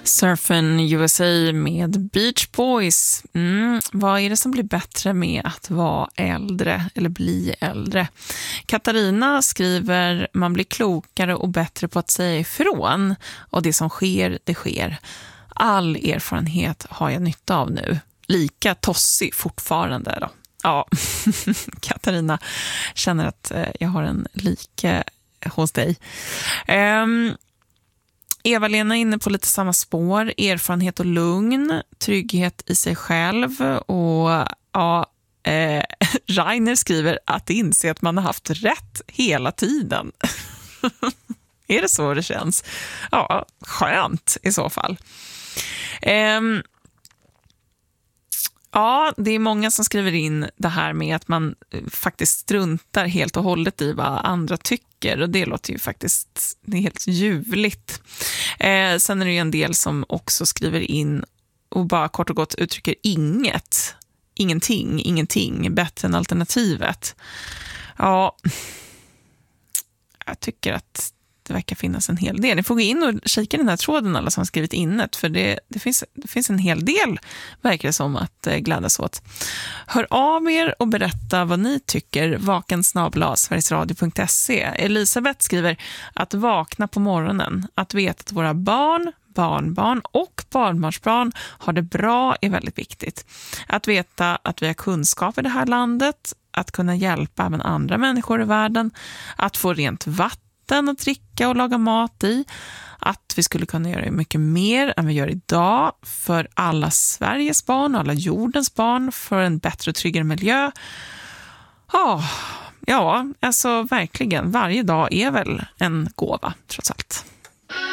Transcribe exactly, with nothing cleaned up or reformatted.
Surfen U S A med Beach Boys. Mm, vad är det som blir bättre med att vara äldre eller bli äldre? Katarina skriver: man blir klokare och bättre på att säga ifrån, och det som sker, det sker. All erfarenhet har jag nytta av nu. Lika tossig fortfarande då. Ja, Katarina känner att jag har en like hos dig. Um, Eva-Lena är inne på lite samma spår. Erfarenhet och lugn, trygghet i sig själv. Och ja, eh, Rainer skriver att inse att man har haft rätt hela tiden. Är det så det känns? Ja, skönt i så fall. Um, Ja, det är många som skriver in det här med att man faktiskt struntar helt och hållet i vad andra tycker, och det låter ju faktiskt, det är helt ljuvligt. Eh, sen är det ju en del som också skriver in och bara kort och gott uttrycker inget, ingenting, ingenting, bättre än alternativet. Ja, jag tycker att det verkar finnas en hel del. Ni får gå in och kika den här tråden, alla som har skrivit innet, för det, det, finns, det finns en hel del, verkar det som, att eh, glädjas åt. Hör av er och berätta vad ni tycker. Vaken snabel-a sverigesradio punkt se. Elisabeth skriver att vakna på morgonen, att veta att våra barn, barnbarn och barnbarnsbarn har det bra är väldigt viktigt. Att veta att vi har kunskap i det här landet, att kunna hjälpa även andra människor i världen, att få rent vatten att dricka och laga mat i, att vi skulle kunna göra mycket mer än vi gör idag för alla Sveriges barn och alla jordens barn, för en bättre och tryggare miljö. Oh, ja, alltså verkligen, varje dag är väl en gåva trots allt.